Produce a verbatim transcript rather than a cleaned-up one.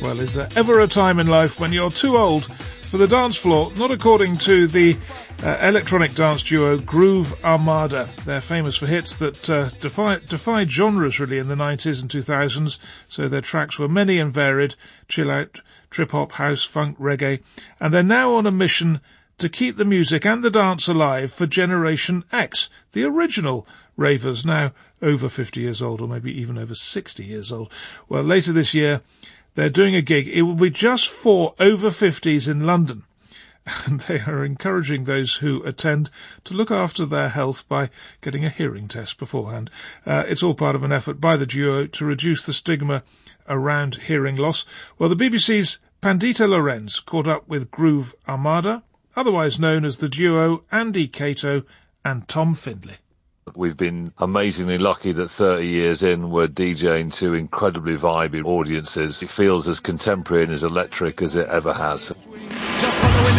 Well, is there ever a time in life when you're too old for the dance floor? Not according to the uh, electronic dance duo Groove Armada. They're famous for hits that uh, defied, defied genres really in the nineties and two thousands, so their tracks were many and varied, chill out, trip-hop, house, funk, reggae, and they're now on a mission to keep the music and the dance alive for Generation X, the original ravers, now over fifty years old, or maybe even over sixty years old. Well, later this year, they're doing a gig. It will be just for over fifties in London. And they are encouraging those who attend to look after their health by getting a hearing test beforehand. Uh, it's all part of an effort by the duo to reduce the stigma around hearing loss. Well, the B B C's Pandita Lorenz caught up with Groove Armada, otherwise known as the duo Andy Cato and Tom Findlay. We've been amazingly lucky that thirty years in we're DJing to incredibly vibey audiences. It feels as contemporary and as electric as it ever has. Just